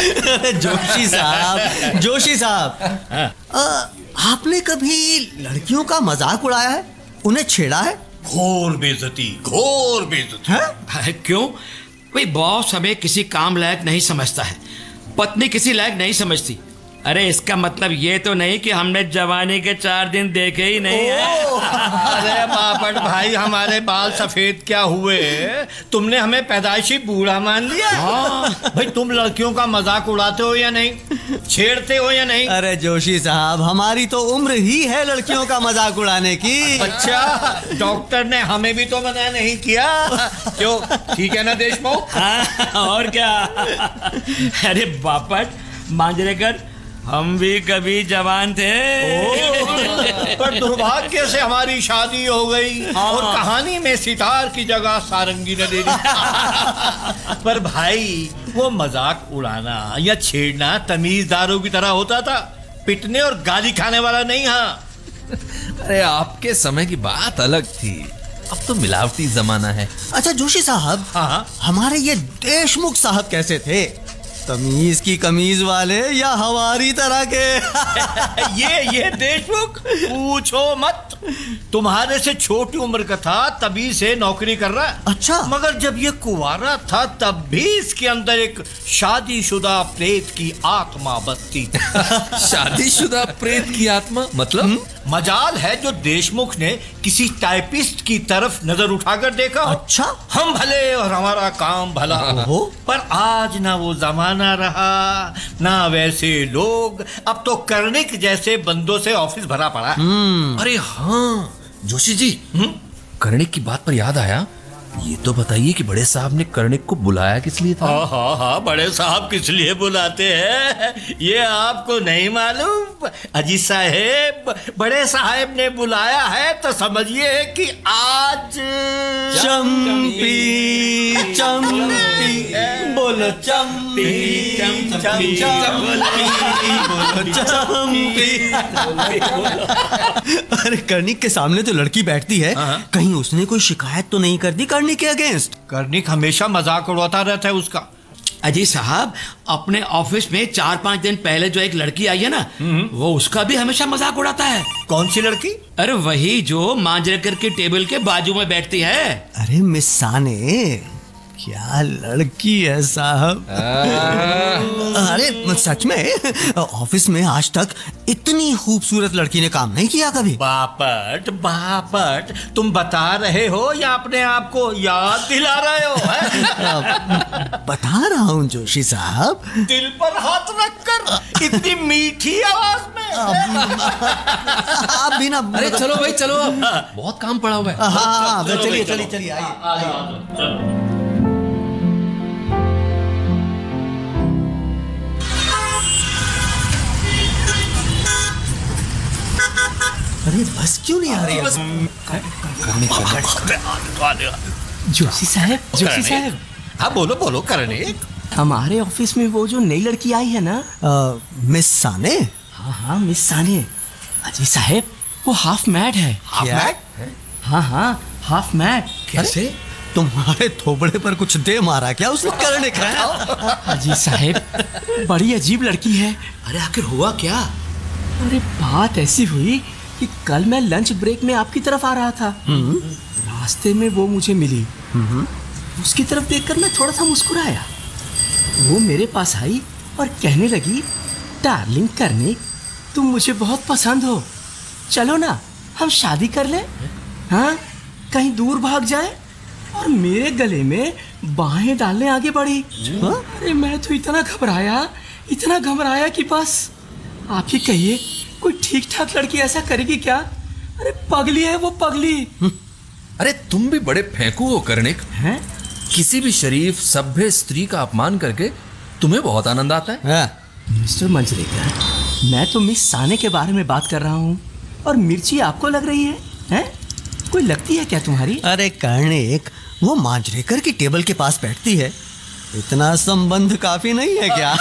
जोशी साहब, आपने कभी लड़कियों का मजाक उड़ाया है, उन्हें छेड़ा है? घोर बेइज्जती है? क्यों? भाई बॉस हमें किसी काम लायक नहीं समझता है, पत्नी किसी लायक नहीं समझती। अरे इसका मतलब ये तो नहीं कि हमने जवानी के 4 दिन देखे ही नहीं है। अरे बापट भाई, हमारे बाल सफेद क्या हुए, तुमने हमें पैदाइशी बूढ़ा मान लिया। भाई तुम लड़कियों का मजाक उड़ाते हो या नहीं, छेड़ते हो या नहीं? अरे जोशी साहब, हमारी तो उम्र ही है लड़कियों का मजाक उड़ाने की। अच्छा, डॉक्टर ने हमें भी तो मना नहीं किया। क्यों, ठीक है ना देशमुख? और क्या। अरे बापट मांजरेकर, हम भी कभी जवान थे। पर दुर्भाग्य से हमारी शादी हो गई और कहानी में सितार की जगह सारंगी ने ले ली। पर भाई वो मजाक उड़ाना या छेड़ना तमीजदारों की तरह होता था, पिटने और गाली खाने वाला नहीं। हाँ, अरे आपके समय की बात अलग थी, अब तो मिलावटी जमाना है। अच्छा जोशी साहब, हमारे ये देशमुख साहब कैसे थे? तमीज की कमीज वाले या हमारी तरह के? ये देशमुख पूछो मत, तुम्हारे से छोटी उम्र का था तभी से नौकरी कर रहा है। अच्छा, मगर जब ये कुंवारा था तब भी इसके अंदर एक शादीशुदा प्रेत की आत्मा बसती। शादीशुदा प्रेत की आत्मा मतलब? मजाल है जो देशमुख ने किसी टाइपिस्ट की तरफ नजर उठाकर देखा। अच्छा, हम भले और हमारा काम भला हो। पर आज ना वो जमाना रहा, ना वैसे लोग। अब तो कर्णिक जैसे बंदों से ऑफिस भरा पड़ा। अरे हाँ जोशी जी, कर्णिक की बात पर याद आया, ये तो बताइए कि बड़े साहब ने कर्णिक को बुलाया किस लिए था? हाँ, बड़े साहब किस लिए बुलाते हैं ये आपको नहीं मालूम? अजी साहेब, बड़े साहब ने बुलाया है तो समझिए कि आज चंपी बोलो, चंपी अरे कर्णिक के सामने तो लड़की बैठती है, कहीं उसने कोई शिकायत तो नहीं कर दी कर्णिक के अगेंस्ट? कर्णिक हमेशा मजाक उड़ाता रहता है उसका। अजी साहब, अपने ऑफिस में 4-5 दिन पहले जो एक लड़की आई है ना, वो उसका भी हमेशा मजाक उड़ाता है। कौन सी लड़की? अरे वही जो मांजरेकर की टेबल के बाजू में बैठती है। अरे मिस साने, क्या लड़की है साहब। अरे सच में ऑफिस में आज तक इतनी खूबसूरत लड़की ने काम नहीं किया कभी। बापट, तुम बता रहे हो या अपने आप को याद दिला रहे हो? बता रहा हूँ जोशी साहब। दिल पर हाथ रखकर इतनी मीठी आवाज में। आप भी ना। अरे चलो भाई चलो, बहुत काम पड़ा हुआ है। हाँ, चलिए आइए। अरे बस क्यों नहीं आ रही है? जोशी साहब। हाँ बोलो कर्णिक। हमारे ऑफिस में वो जो नई लड़की आई है ना, मिस साने। हाँ मिस साने। अजी साहब, वो हाफ मैड है। हाँ, हाफ मैड। कैसे? तुम्हारे थोबड़े पर कुछ दे मारा क्या उसने कर्णिक? अजी साहब, बड़ी अजीब लड़की है। अरे आखिर हुआ क्या? अरे बात ऐसी हुई कि कल मैं लंच ब्रेक में आपकी तरफ आ रहा था, रास्ते में वो मुझे मिली। उसकी तरफ देखकर मैं थोड़ा सा मुस्कुराया। वो मेरे पास आई और कहने लगी, डार्लिंग कर्णिक, तुम मुझे बहुत पसंद हो, चलो ना हम शादी कर लें। हाँ, कहीं दूर भाग जाए। और मेरे गले में बाहें डालने आगे बढ़ी। अरे मैं तो इतना घबराया कि बस आप ही कहिए, कोई ठीक ठाक लड़की ऐसा करेगी क्या? अरे पगली है वो, पगली। अरे तुम भी बड़े फेंकू हो कर्णिक। हैं? किसी भी शरीफ सभ्य स्त्री का अपमान करके तुम्हें बहुत आनंद आता है? मिस्टर मंजरेकर, मैं तो मिस साने के बारे में बात कर रहा हूँ, और मिर्ची आपको लग रही है? हैं? कोई लगती है क्या तुम्हारी? अरे कर्णिक, वो मांजरेकर की टेबल के पास बैठती है, इतना संबंध काफी नहीं है क्या?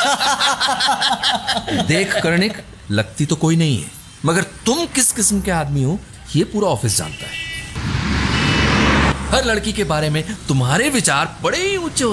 देख कर्णिक, लगती तो कोई नहीं है, मगर तुम किस किस्म के आदमी हो ये पूरा ऑफिस जानता है। हर लड़की के बारे में तुम्हारे विचार बड़े ही ऊंचे